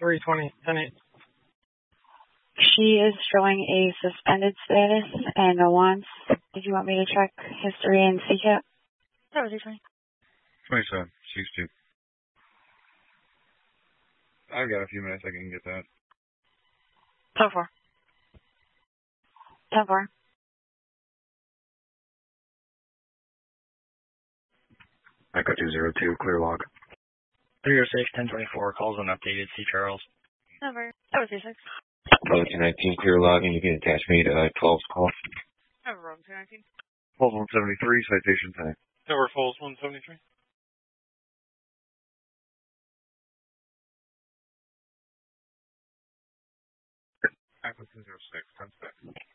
320, 10-8. She is showing a suspended status and no wants. Did you want me to check history and CCAP? That was 820. 27, 62. I've got a few minutes, I can get that. 10-4. 10-4. Echo 202, clear log. 306, 1024, calls unupdated, C. Charles. Number. That was 36. Code 219, clear log, and you can attach me to 12's call. Number wrong, 219. Falls 173, citation time. Number Falls 173. Echo 206, 10 seconds.